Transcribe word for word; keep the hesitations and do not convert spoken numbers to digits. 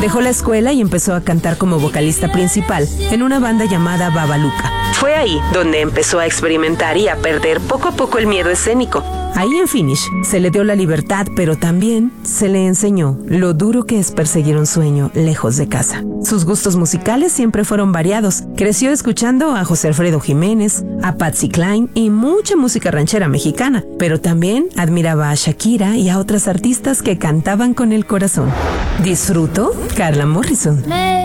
Dejó la escuela y empezó a cantar como vocalista principal en una banda llamada Babaluca. Fue ahí donde empezó a experimentar y a perder poco a poco el miedo escénico. Ahí en Finish se le dio la libertad, pero también se le enseñó lo duro que es perseguir un sueño lejos de casa. Sus gustos musicales siempre fueron variados. Creció escuchando a José Alfredo Jiménez, a Patsy Cline y mucha música ranchera mexicana, pero también admiraba a Shakira y a otras artistas que cantaban con el corazón. Disfruto Carla Morrison.